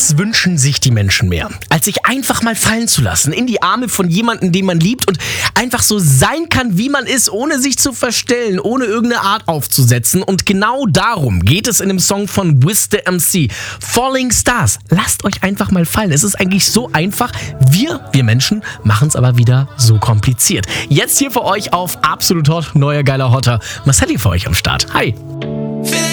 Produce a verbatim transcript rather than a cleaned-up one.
Was wünschen sich die Menschen mehr, als sich einfach mal fallen zu lassen in die Arme von jemandem, den man liebt und einfach so sein kann, wie man ist, ohne sich zu verstellen, ohne irgendeine Art aufzusetzen. Und genau darum geht es in dem Song von Wiz the M C, Falling Stars. Lasst euch einfach mal fallen. Es ist eigentlich so einfach. Wir, wir Menschen, machen es aber wieder so kompliziert. Jetzt hier für euch auf Absolut Hot, neuer geiler Hotter. Marcelli für euch am Start. Hi.